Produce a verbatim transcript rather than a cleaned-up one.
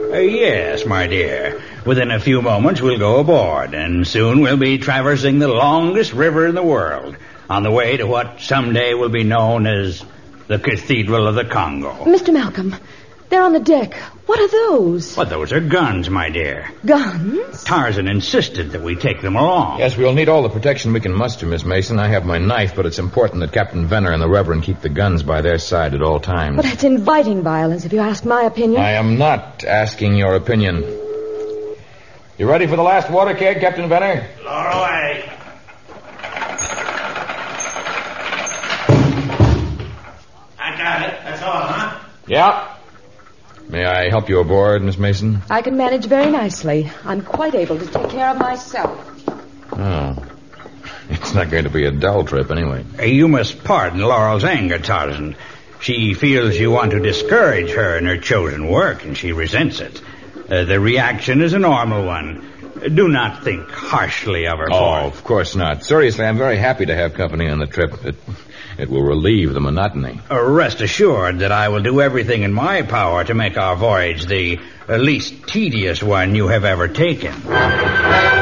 Uh, yes, my dear. Within a few moments we'll go aboard, and soon we'll be traversing the longest river in the world, on the way to what someday will be known as the Cathedral of the Congo. Mister Malcolm, they're on the deck. What are those? But those are guns, my dear. Guns? Tarzan insisted that we take them along. Yes, we'll need all the protection we can muster, Miss Mason. I have my knife, but it's important that Captain Venner and the Reverend keep the guns by their side at all times. Well, that's inviting violence, if you ask my opinion. I am not asking your opinion. You ready for the last water keg, Captain Venner? Lower away. I got it. That's all, huh? Yeah. May I help you aboard, Miss Mason? I can manage very nicely. I'm quite able to take care of myself. Oh. It's not going to be a dull trip, anyway. Uh, You must pardon Laurel's anger, Tarzan. She feels you want to discourage her in her chosen work, and she resents it. Uh, the reaction is a normal one. Do not think harshly of her Oh, for it. of course not. Seriously, I'm very happy to have company on the trip. It, it will relieve the monotony. Uh, rest assured that I will do everything in my power to make our voyage the uh, least tedious one you have ever taken.